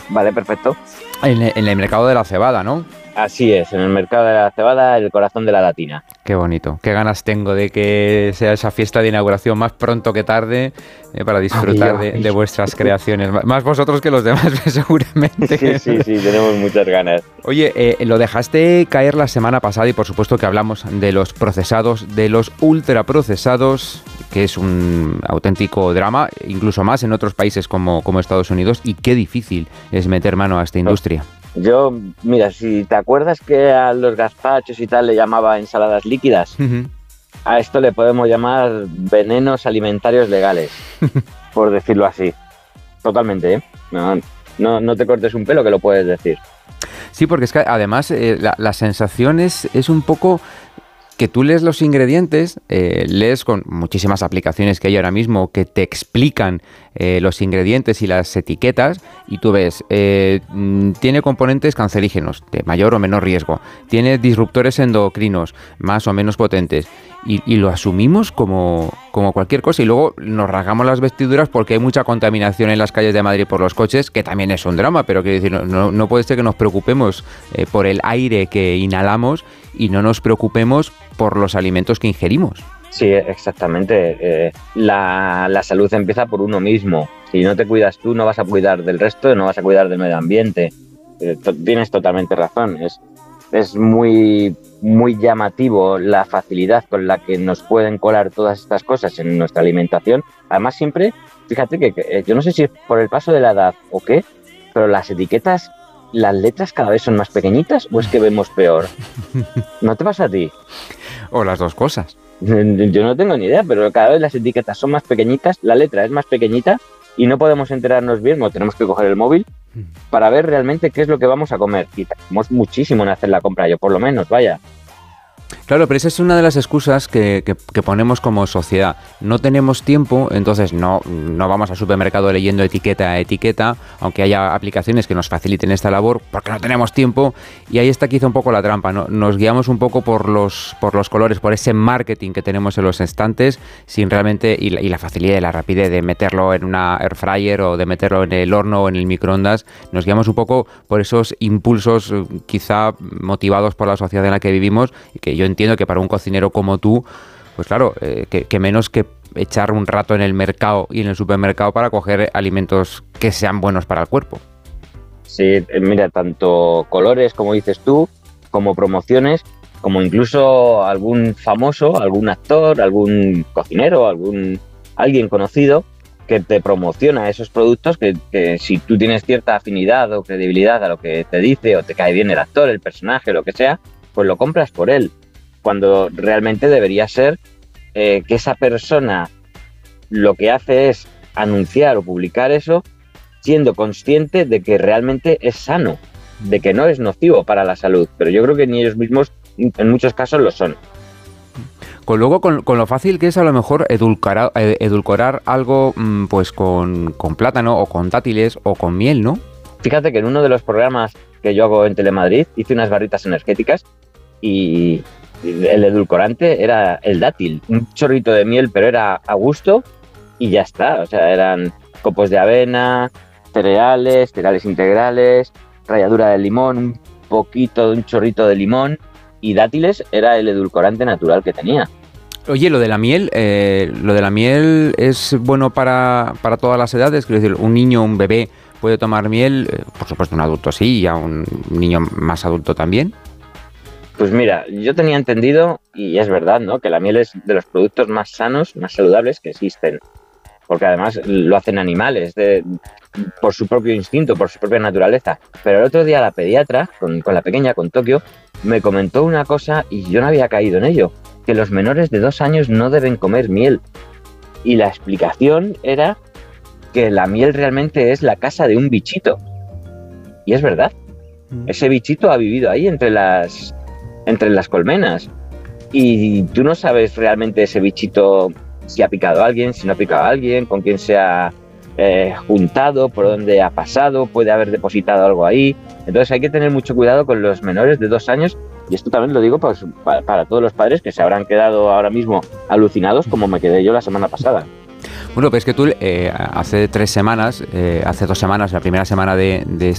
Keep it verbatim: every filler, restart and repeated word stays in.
Vale, perfecto. En, en el mercado de la cebada, ¿no? Así es, en el mercado de la cebada, el corazón de la Latina. Qué bonito. Qué ganas tengo de que sea esa fiesta de inauguración más pronto que tarde eh, para disfrutar de, de vuestras creaciones. Más vosotros que los demás, seguramente. Sí, sí, sí, tenemos muchas ganas. Oye, eh, lo dejaste caer la semana pasada y por supuesto que hablamos de los procesados, de los ultraprocesados, que es un auténtico drama, incluso más en otros países como, como Estados Unidos, y qué difícil es meter mano a esta industria. Yo, mira, si te acuerdas que a los gazpachos y tal le llamaba ensaladas líquidas, uh-huh. a esto le podemos llamar venenos alimentarios legales, por decirlo así. Totalmente, ¿eh? No, no, no te cortes un pelo que lo puedes decir. Sí, porque es que además eh, la, la sensación es, es un poco que tú lees los ingredientes, eh, lees con muchísimas aplicaciones que hay ahora mismo que te explican eh, los ingredientes y las etiquetas y tú ves, eh, tiene componentes cancerígenos de mayor o menor riesgo, tiene disruptores endocrinos más o menos potentes y, y lo asumimos como, como cualquier cosa y luego nos rasgamos las vestiduras porque hay mucha contaminación en las calles de Madrid por los coches, que también es un drama, pero quiero decir, no, no, no puede ser que nos preocupemos eh, por el aire que inhalamos y no nos preocupemos por los alimentos que ingerimos. Sí, exactamente. Eh, la, la salud empieza por uno mismo. Si no te cuidas tú, no vas a cuidar del resto, no vas a cuidar del medio ambiente. Eh, to- tienes totalmente razón. Es, es muy, muy llamativo la facilidad con la que nos pueden colar todas estas cosas en nuestra alimentación. Además, siempre, fíjate que, que yo no sé si es por el paso de la edad o qué, pero las etiquetas, las letras cada vez son más pequeñitas o es que vemos peor. ¿No te pasa a ti? O las dos cosas. Yo no tengo ni idea, pero cada vez las etiquetas son más pequeñitas, la letra es más pequeñita y no podemos enterarnos bien, o tenemos que coger el móvil para ver realmente qué es lo que vamos a comer. Y tardamos muchísimo en hacer la compra, yo por lo menos, vaya. Claro, pero esa es una de las excusas que, que, que ponemos como sociedad. No tenemos tiempo, entonces no, no vamos al supermercado leyendo etiqueta a etiqueta, aunque haya aplicaciones que nos faciliten esta labor, porque no tenemos tiempo. Y ahí está quizá un poco la trampa, ¿no? Nos guiamos un poco por los, por los colores, por ese marketing que tenemos en los estantes, sin realmente, y la, y la facilidad y la rapidez de meterlo en una air fryer o de meterlo en el horno o en el microondas. Nos guiamos un poco por esos impulsos quizá motivados por la sociedad en la que vivimos, y que yo entiendo que para un cocinero como tú, pues claro, eh, que, que menos que echar un rato en el mercado y en el supermercado para coger alimentos que sean buenos para el cuerpo. Sí, mira, tanto colores, como dices tú, como promociones, como incluso algún famoso, algún actor, algún cocinero, algún alguien conocido que te promociona esos productos que, que si tú tienes cierta afinidad o credibilidad a lo que te dice o te cae bien el actor, el personaje, lo que sea, pues lo compras por él. Cuando realmente debería ser eh, que esa persona lo que hace es anunciar o publicar eso siendo consciente de que realmente es sano, de que no es nocivo para la salud, pero yo creo que ni ellos mismos en muchos casos lo son. Con luego con, con lo fácil que es a lo mejor edulcorar, edulcorar algo pues con, con plátano o con dátiles o con miel, ¿no? Fíjate que en uno de los programas que yo hago en Telemadrid hice unas barritas energéticas y el edulcorante era el dátil, un chorrito de miel, pero era a gusto y ya está. O sea, eran copos de avena, cereales, cereales integrales, ralladura de limón, un poquito de un chorrito de limón y dátiles era el edulcorante natural que tenía. Oye, lo de la miel, eh, lo de la miel es bueno para, para todas las edades, quiero decir, un niño, un bebé puede tomar miel, eh, por supuesto un adulto sí, y a un niño más adulto también. Pues mira, yo tenía entendido, y es verdad, ¿no?, que la miel es de los productos más sanos, más saludables que existen, porque además lo hacen animales, de, por su propio instinto, por su propia naturaleza. Pero el otro día la pediatra, con, con la pequeña, con Tokio, me comentó una cosa y yo no había caído en ello, que los menores de dos años no deben comer miel. Y la explicación era que la miel realmente es la casa de un bichito. Y es verdad, ese bichito ha vivido ahí entre las... entre las colmenas y tú no sabes realmente ese bichito si ha picado a alguien, si no ha picado a alguien, con quién se ha eh, juntado, por dónde ha pasado, puede haber depositado algo ahí. Entonces hay que tener mucho cuidado con los menores de dos años y esto también lo digo pues, para, para todos los padres que se habrán quedado ahora mismo alucinados como me quedé yo la semana pasada. Bueno, pues es que tú eh, hace tres semanas, eh, hace dos semanas, la primera semana de, de